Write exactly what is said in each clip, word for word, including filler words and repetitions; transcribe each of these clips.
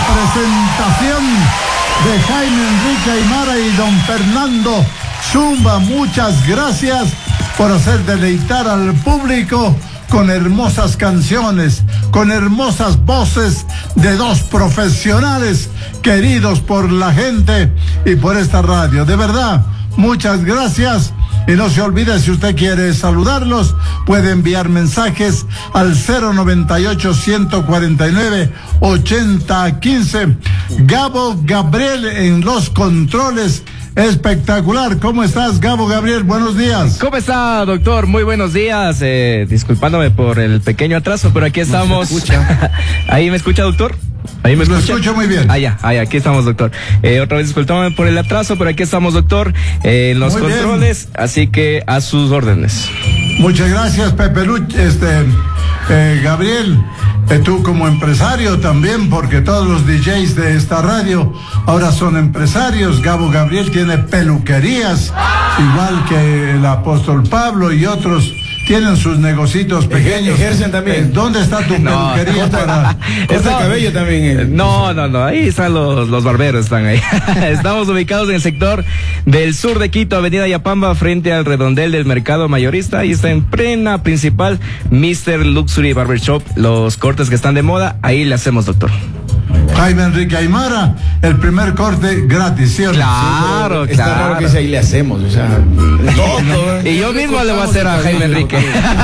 presentación de Jaime Enrique Aymara y don Fernando Zumba. Muchas gracias por hacer deleitar al público con hermosas canciones, con hermosas voces de dos profesionales queridos por la gente y por esta radio. De verdad, muchas gracias. Y no se olvide, si usted quiere saludarlos, puede enviar mensajes al cero noventa y ocho, ciento cuarenta y nueve, ochenta quince. Gabo Gabriel en los controles. Espectacular. ¿Cómo estás, Gabo Gabriel? Buenos días. ¿Cómo está, doctor? Muy buenos días. Eh, disculpándome por el pequeño atraso, pero aquí estamos. No se escucha. ¿Ahí me escucha, doctor? ¿Ahí me Lo escucha? escucho muy bien. Ah, ya, ah, ya, aquí estamos, doctor. Eh, otra vez disculpándome por el atraso, pero aquí estamos, doctor, eh, en los Muy controles, bien. Así que a sus órdenes. Muchas gracias, Pepe Luch, este, eh, Gabriel, eh, tú como empresario también, porque todos los D Js de esta radio ahora son empresarios. Gabo Gabriel tiene peluquerías, igual que el apóstol Pablo y otros tienen sus negocios pequeños. Ejercen también. Eh, ¿Dónde está tu No. peluquería para...? Corta el cabello también. Eh. No, no, no, ahí están los, los barberos, están ahí. Estamos ubicados en el sector del sur de Quito, Avenida Yapamba, frente al redondel del mercado mayorista. Ahí está en plena principal mister Luxury Barber Shop. Los cortes que están de moda, ahí le hacemos, doctor. Jaime Enrique Aymara, el primer corte gratis, ¿sí o no? Claro, Sí, está claro. raro que ese ahí le hacemos, o sea, todo. Y yo mismo le voy a hacer a Jaime Enrique.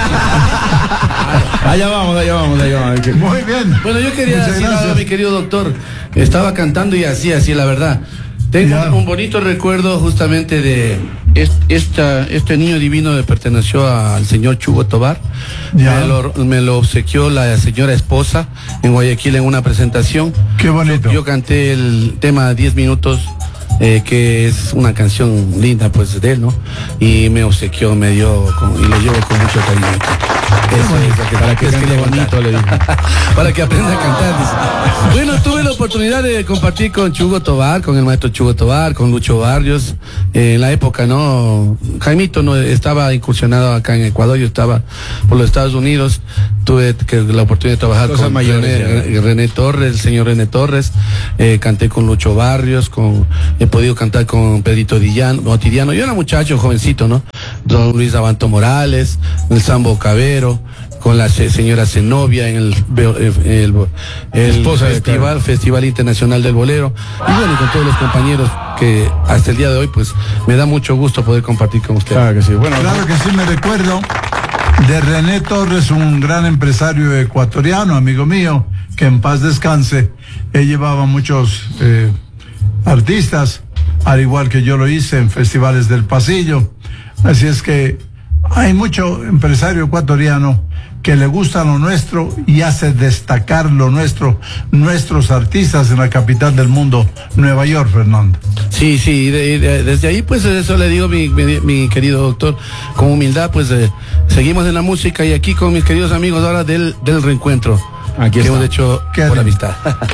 Allá vamos, allá vamos, allá vamos. Muy bien. Bueno, yo quería Muchas decir gracias. algo, mi querido doctor. Estaba cantando y así, así, la verdad. Tengo Ya. un bonito recuerdo justamente de est- esta, este niño divino que perteneció al señor Chugo Tobar. Ya. Me lo, me lo obsequió la señora esposa en Guayaquil en una presentación. Qué bonito. Yo, yo canté el tema diez minutos, eh, que es una canción linda pues de él, ¿no? Y me obsequió, me dio, con, y lo llevo con mucho cariño. Eso es, lo que- para que cante bonito, le dije. Para que aprenda a cantar, dice. Bueno, tuve la oportunidad de compartir con Chugo Tobar, con el maestro Chugo Tobar, con Lucho Barrios, eh, en la época, ¿no? Jaimito no estaba incursionado acá en Ecuador, yo estaba por los Estados Unidos, tuve que, la oportunidad de trabajar Cosas con mayores, René, eh, René Torres, el señor René Torres, eh, canté con Lucho Barrios, con, he podido cantar con Pedrito Dillano, Motidiano, yo era muchacho, jovencito, ¿no? Don Luis Abanto Morales, el Sambo Cabero, con la se- señora Zenobia en el, el, el, el Esposa de festival, Carlos. Festival Internacional del Bolero, y bueno, y con todos los compañeros que hasta el día de hoy, pues, me da mucho gusto poder compartir con ustedes. Claro que sí. Bueno, Claro que sí, me recuerdo de René Torres, un gran empresario ecuatoriano, amigo mío, que en paz descanse. Él llevaba muchos eh, artistas, al igual que yo lo hice en festivales del pasillo. Así es que hay mucho empresario ecuatoriano que le gusta lo nuestro y hace destacar lo nuestro, nuestros artistas en la capital del mundo, Nueva York, Fernando. Sí, sí, de- de- desde ahí pues eso le digo mi, mi, mi querido doctor, con humildad pues eh, seguimos en la música y aquí con mis queridos amigos ahora del, del reencuentro Aquí que está. hemos hecho Qué por lindo. amistad.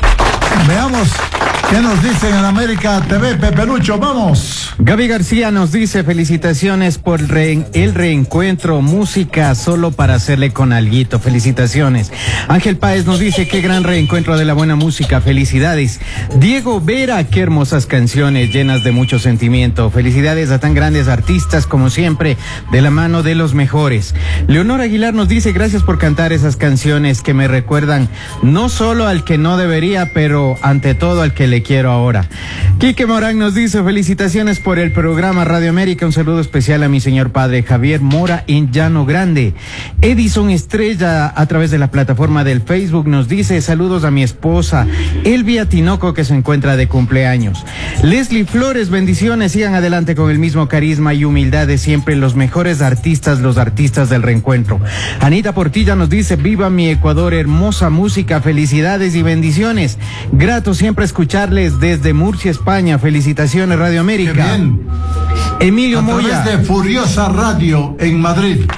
Veamos qué nos dicen en América T V, Pepe Lucho, vamos. Gaby García nos dice felicitaciones por re- el reencuentro, música solo para hacerle con alguito, felicitaciones. Ángel Páez nos dice qué gran reencuentro de la buena música, felicidades. Diego Vera, qué hermosas canciones llenas de mucho sentimiento, felicidades a tan grandes artistas como siempre, de la mano de los mejores. Leonor Aguilar nos dice gracias por cantar esas canciones que me recuerdan no solo al que no debería, pero ante todo al que le quiero ahora. Quique Morán nos dice felicitaciones por el programa Radio América, un saludo especial a mi señor padre Javier Mora en Llano Grande. Edison Estrella a través de la plataforma del Facebook nos dice saludos a mi esposa Elvia Tinoco que se encuentra de cumpleaños. Leslie Flores, bendiciones, sigan adelante con el mismo carisma y humildad de siempre, los mejores artistas, los artistas del reencuentro. Anita Portilla nos dice viva mi Ecuador, hermosa música, felicidades y bendiciones, grato siempre escucharles desde Murcia, España, felicitaciones Radio América. Qué bien. Emilio A Moya. través de Furiosa Radio en Madrid.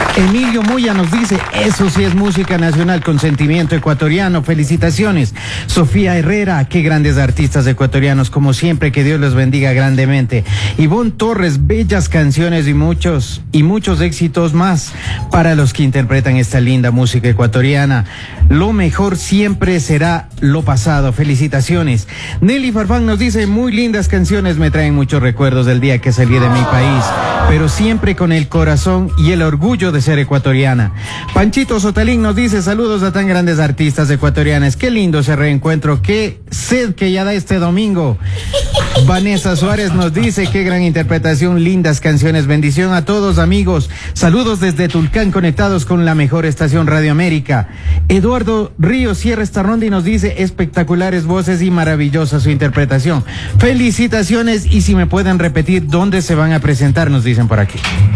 Emilio Moya nos dice, eso sí es música nacional con sentimiento ecuatoriano, felicitaciones. Sofía Herrera, qué grandes artistas ecuatorianos, como siempre, que Dios los bendiga grandemente. Ivonne Torres, bellas canciones y muchos, y muchos éxitos más para los que interpretan esta linda música ecuatoriana. Lo mejor siempre será lo pasado, felicitaciones. Nelly Farfán nos dice, muy lindas canciones, me traen muchos recuerdos del día que salí de mi país, pero siempre con el corazón y el orgullo de ser ecuatoriana. Panchito Sotalín nos dice, saludos a tan grandes artistas ecuatorianas, qué lindo ese reencuentro, qué sed que ya da este domingo. Vanessa Suárez nos dice, qué gran interpretación, lindas canciones, bendición a todos amigos, saludos desde Tulcán, conectados con la mejor estación Radio América. Eduardo Ríos cierra esta ronda y nos dice, espectaculares voces y maravillosa su interpretación, felicitaciones, y si me pueden repetir dónde se van a presentar, nos dicen por aquí.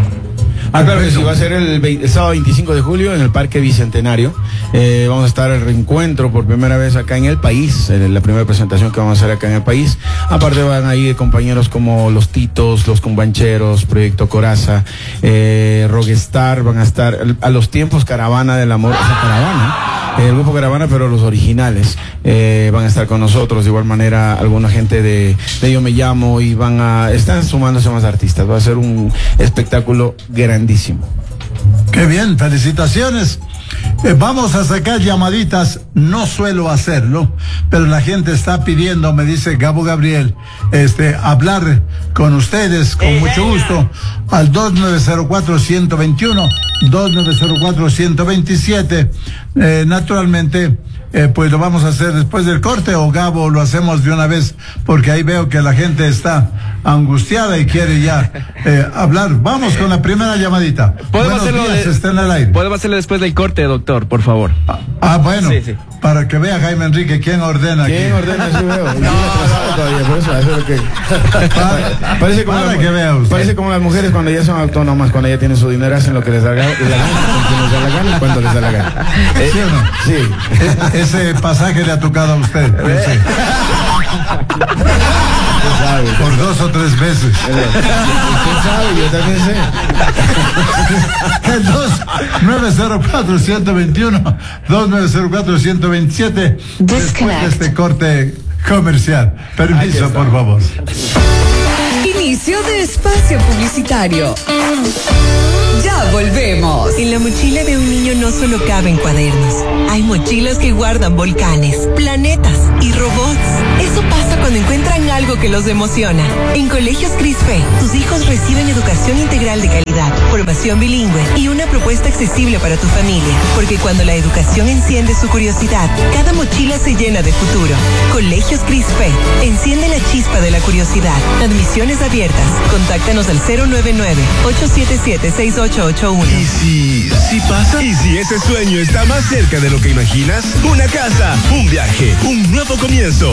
Ah, claro que sí, va a ser el, veinte, el sábado veinticinco de julio en el Parque Bicentenario. Eh, vamos a estar el reencuentro por primera vez acá en el país, en la primera presentación que vamos a hacer acá en el país. Aparte van a ir compañeros como Los Titos, Los Cumbancheros, Proyecto Coraza, eh, Rockstar, van a estar a los tiempos Caravana del Amor, esa Caravana, eh, el grupo Caravana, pero los originales eh, van a estar con nosotros. De igual manera, alguna gente de, de Yo Me Llamo, y van a, están sumándose más artistas. Va a ser un espectáculo grande. Qué bien, felicitaciones. Eh, vamos a sacar llamaditas, no suelo hacerlo, pero la gente está pidiendo, me dice Gabo Gabriel, este, hablar con ustedes con mucho gusto al dos nueve cero cuatro, uno dos uno, dos nueve cero cuatro, uno dos siete. Eh, naturalmente, eh, pues lo vamos a hacer después del corte, o Gabo, lo hacemos de una vez, porque ahí veo que la gente está angustiada y quiere ya eh, hablar. Vamos con la primera llamadita. Podemos Buenos hacerlo, días, de, está en el aire. Podemos hacerlo después del corte, doctor, por favor. Ah, ah bueno, sí, sí. Para que vea Jaime Enrique quién ordena. ¿Quién aquí ordena? Sí veo. No, no, todavía, por eso, eso es lo que... para, parece como para las, que vea usted. Parece como las mujeres cuando ya son autónomas, cuando ya tienen su dinero, hacen lo que les da la gana, con quien les da la gana y cuando les da la gana. ¿Sí o no? Sí. E ese pasaje le ha tocado a usted. Yo sé. Por dos o tres veces. Usted sabe, yo también sé. El dos nueve cero cuatro, uno dos uno, dos nueve cero cuatro, uno dos siete. Después de este corte comercial. Permiso, por favor. Inicio de espacio publicitario. Ya volvemos. En la mochila de un niño no solo caben cuadernos. Hay mochilas que guardan volcanes, planetas y robots. Eso pasa cuando encuentran algo que los emociona. En Colegios Crisfe, tus hijos reciben educación integral de calidad, formación bilingüe y una propuesta accesible para tu familia. Porque cuando la educación enciende su curiosidad, cada mochila se llena de futuro. Colegios Crisfe, enciende la chispa de la curiosidad. Admisiones abiertas. Contáctanos al cero nueve nueve, ocho siete siete, seis ocho ocho uno. ¿Y si, si pasa? ¿Y si ese sueño está más cerca de lo que imaginas? Una casa, un viaje, un nuevo comienzo.